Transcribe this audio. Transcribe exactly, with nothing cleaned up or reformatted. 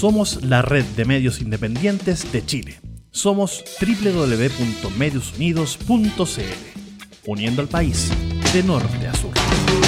Somos la red de medios independientes de Chile. Somos doble u doble u doble u punto medios unidos punto c l, uniendo al país de norte